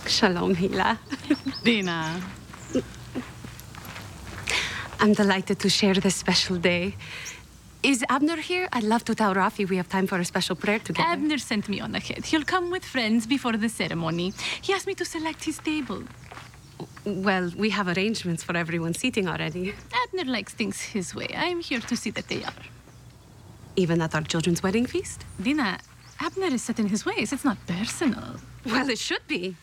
Shalom, Hila. Dina. I'm delighted to share this special day. Is Abner here? I'd love to tell Rafi we have time for a special prayer together. Abner sent me on ahead. He'll come with friends before the ceremony. He asked me to select his table. Well, we have arrangements for everyone's seating already. Abner likes things his way. I'm here to see that they are. Even at our children's wedding feast? Dina, Abner is set in his ways. It's not personal. Well, it should be.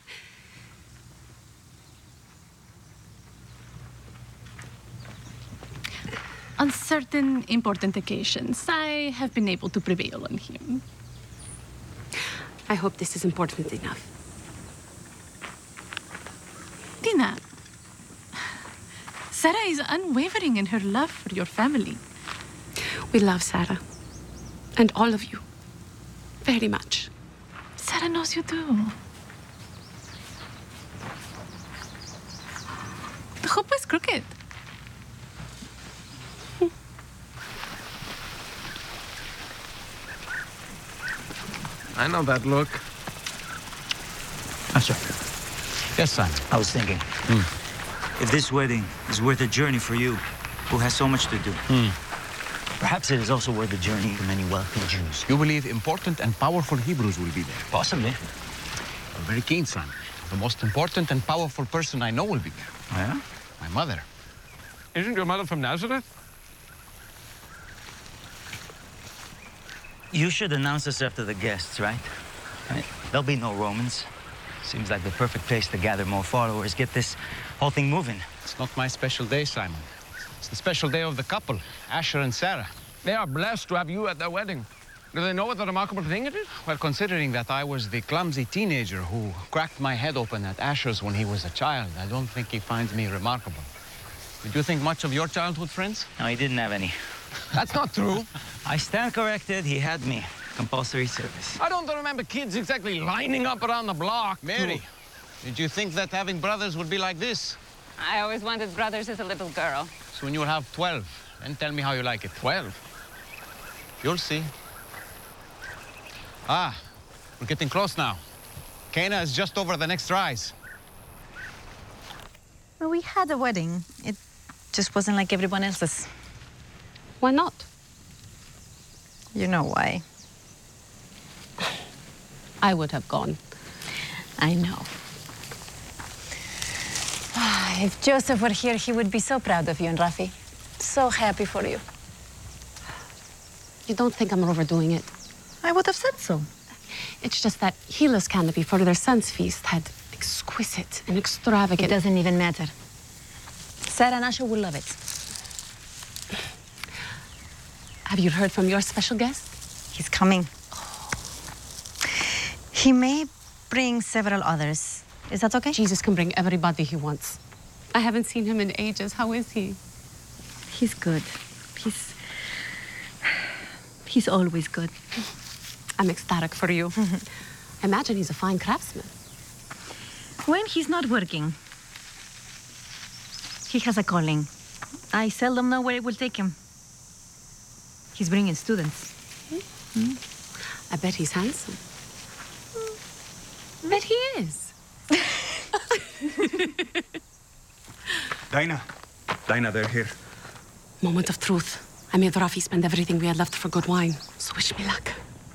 On certain important occasions, I have been able to prevail on him. I hope this is important enough. Dina, Sarah is unwavering in her love for your family. We love Sarah. And all of you. Very much. Sarah knows you do. The chuppah is crooked. I know that look. Asher, Yes, son. I was thinking, if this wedding is worth a journey for you, who has so much to do, perhaps it is also worth the journey for many wealthy Jews. You believe important and powerful Hebrews will be there. Possibly. I'm very keen, son. The most important and powerful person I know will be there. Yeah? My mother. Isn't your mother from Nazareth? You should announce us after the guests, right? There'll be no Romans. Seems like the perfect place to gather more followers, get this whole thing moving. It's not my special day, Simon. It's the special day of the couple, Asher and Sarah. They are blessed to have you at their wedding. Do they know what a remarkable thing it is? Well, considering that I was the clumsy teenager who cracked my head open at Asher's when he was a child, I don't think he finds me remarkable. Did you think much of your childhood friends? No, he didn't have any. That's not true. I stand corrected. He had me. Compulsory service. I don't remember kids exactly lining up around the block. Mary, did you think that having brothers would be like this? I always wanted brothers as a little girl. So when you have 12, then tell me how you like it. 12? You'll see. Ah, we're getting close now. Cana is just over the next rise. Well, we had a wedding. It just wasn't like everyone else's. Why not? You know why. I would have gone. I know. If Joseph were here, he would be so proud of you and Rafi. So happy for you. You don't think I'm overdoing it? I would have said so. It's just that Hila's canopy for their son's feast had exquisite and It extravagant... doesn't even matter. Sarah and Asher will love it. Have you heard from your special guest? He's coming. He may bring several others. Is that okay? Jesus can bring everybody he wants. I haven't seen him in ages. How is he? He's good. He's always good. I'm ecstatic for you. I imagine he's a fine craftsman. When he's not working, he has a calling. I seldom know where it will take him. He's bringing students. I bet he's handsome. I bet he is. Dinah, they're here. Moment of truth. I made Rafi spend everything we had left for good wine. So wish me luck.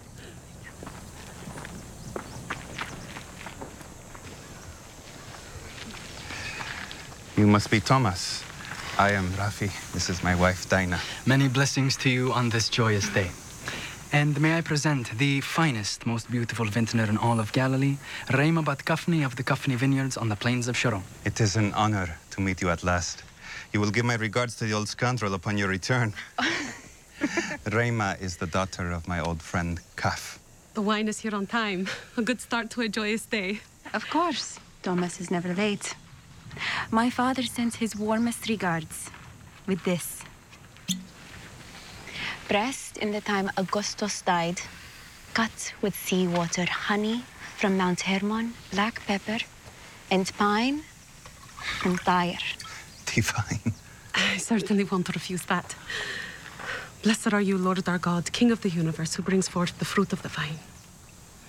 You must be Thomas. I am Rafi. This is my wife, Dinah. Many blessings to you on this joyous day. And may I present the finest, most beautiful vintner in all of Galilee, Reima Bat Kafni of the Kafni Vineyards on the plains of Sharon. It is an honor to meet you at last. You will give my regards to the old scoundrel upon your return. Reima is the daughter of my old friend, Kaf. The wine is here on time. A good start to a joyous day. Of course. Thomas is never late. My father sends his warmest regards with this. Pressed in the time Augustus died, cut with seawater, honey from Mount Hermon, black pepper, and pine from Tyre. Divine. I certainly won't refuse that. Blessed are you, Lord our God, King of the universe, who brings forth the fruit of the vine.